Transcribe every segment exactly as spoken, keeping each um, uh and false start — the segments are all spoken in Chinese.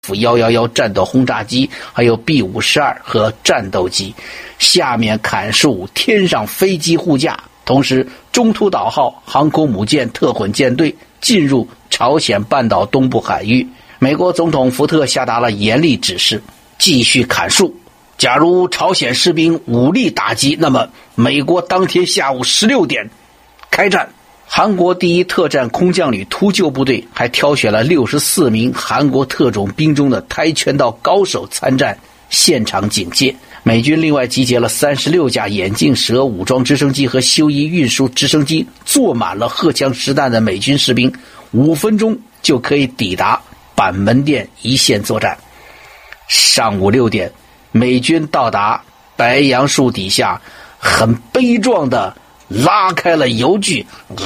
F 一一一战斗轰炸机，还有 B 五十二 和战斗机，下面砍树，天上飞机护驾。同时，中途岛号航空母舰特混舰队进入朝鲜半岛东部海域。美国总统福特下达了严厉指示，继续砍树。假如朝鲜士兵武力打击，那么美国当天下午十六点开战。韩国第一特战空降旅突救部队还挑选了六十四名韩国特种兵中的跆拳道高手参战，现场警戒。美军另外集结了三十六架眼镜蛇武装直升机和修一运输直升机，坐满了荷枪实弹的美军士兵，五分钟就可以抵达板门店一线作战。上午六点，美军到达白杨树底下，很悲壮的拉开了油锯，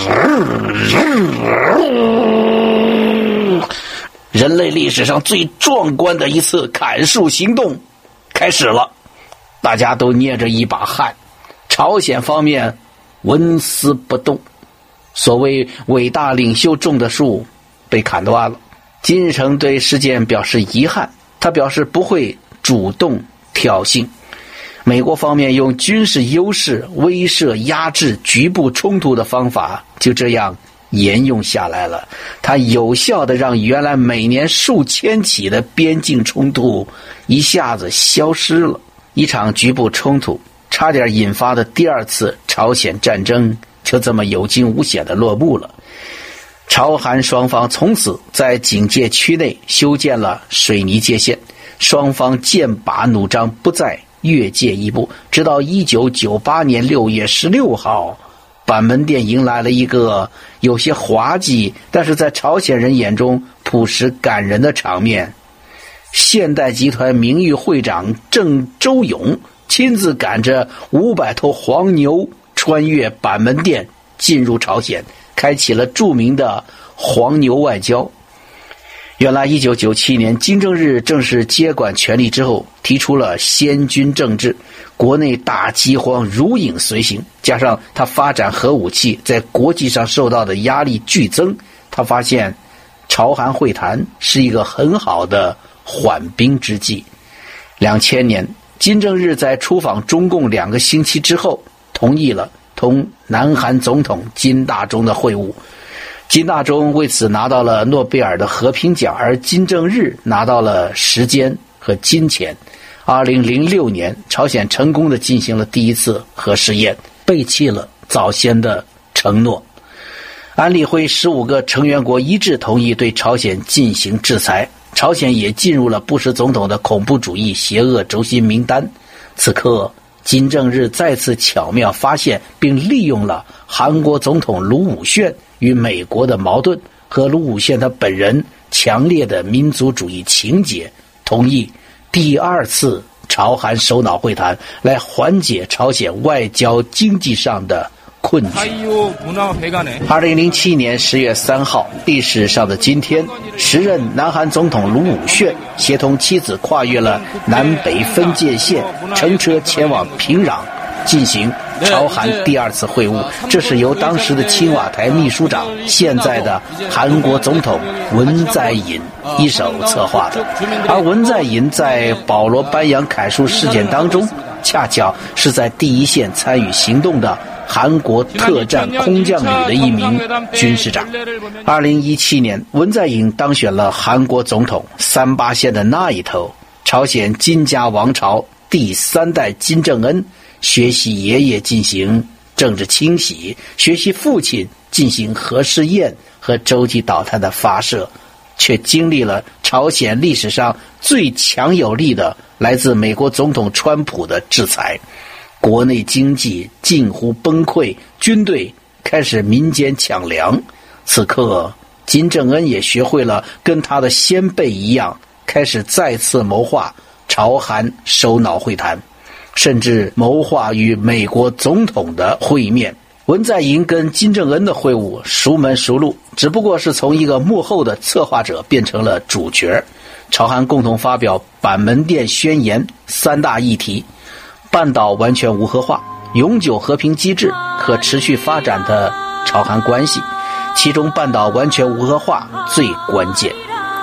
人类历史上最壮观的一次砍树行动开始了。大家都捏着一把汗，朝鲜方面纹丝不动。所谓伟大领袖种的树被砍断了。金日成对事件表示遗憾，他表示不会主动挑衅。美国方面用军事优势威慑压制局部冲突的方法就这样沿用下来了，它有效地让原来每年数千起的边境冲突一下子消失了。一场局部冲突差点引发的第二次朝鲜战争就这么有惊无险地落幕了。朝韩双方从此在警戒区内修建了水泥界限，双方剑拔弩张，不再越界一步。直到一九九八年六月十六号，板门店迎来了一个有些滑稽，但是在朝鲜人眼中朴实感人的场面。现代集团名誉会长郑周永亲自赶着五百头黄牛穿越板门店进入朝鲜，开启了著名的黄牛外交。原来一九九七年金正日正式接管权力之后，提出了先军政治，国内大饥荒如影随形，加上他发展核武器，在国际上受到的压力剧增，他发现朝韩会谈是一个很好的缓兵之计。两千年，金正日在出访中共两个星期之后，同意了同南韩总统金大中的会晤。金大中为此拿到了诺贝尔的和平奖，而金正日拿到了时间和金钱。二零零六年，朝鲜成功地进行了第一次核试验，背弃了早先的承诺。安理会十五个成员国一致同意对朝鲜进行制裁，朝鲜也进入了布什总统的恐怖主义邪恶轴心名单。此刻，金正日再次巧妙发现并利用了韩国总统卢武铉与美国的矛盾和卢武铉他本人强烈的民族主义情节，同意第二次朝韩首脑会谈，来缓解朝鲜外交经济上的困局。二零零七年十月三号，历史上的今天，时任南韩总统卢武铉协同妻子跨越了南北分界线，乘车前往平壤进行朝韩第二次会晤。这是由当时的青瓦台秘书长，现在的韩国总统文在寅一手策划的。而文在寅在保罗班扬砍树事件当中，恰巧是在第一线参与行动的韩国特战空降旅的一名军事长。二零一七年，文在寅当选了韩国总统，三八线的那一头，朝鲜金家王朝第三代金正恩学习爷爷进行政治清洗，学习父亲进行核试验和洲际导弹的发射，却经历了朝鲜历史上最强有力的来自美国总统川普的制裁。国内经济近乎崩溃，军队开始民间抢粮。此刻，金正恩也学会了跟他的先辈一样，开始再次谋划朝韩首脑会谈，甚至谋划与美国总统的会面。文在寅跟金正恩的会晤熟门熟路，只不过是从一个幕后的策划者变成了主角。朝韩共同发表板门店宣言三大议题：半岛完全无核化、永久和平机制和持续发展的朝韩关系，其中半岛完全无核化最关键。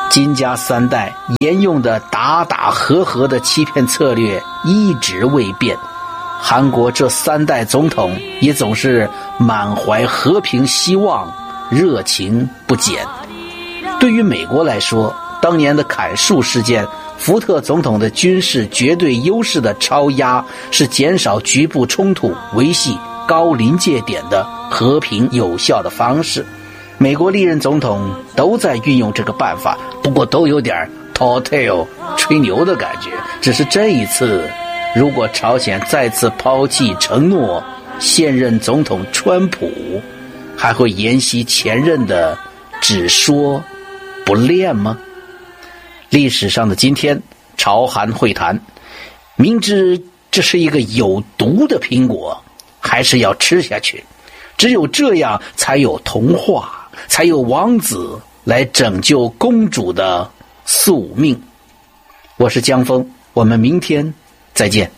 金家三代沿用的打打和和的欺骗策略一直未变，韩国这三代总统也总是满怀和平希望，热情不减。对于美国来说，当年的砍树事件，福特总统的军事绝对优势的超压是减少局部冲突、维系高临界点的和平有效的方式。美国历任总统都在运用这个办法，不过都有点 tall tale 吹牛的感觉。只是这一次，如果朝鲜再次抛弃承诺，现任总统川普还会沿袭前任的只说不练吗？历史上的今天，朝韩会谈，明知这是一个有毒的苹果，还是要吃下去。只有这样，才有童话，才有王子来拯救公主的宿命。我是江峰，我们明天再见。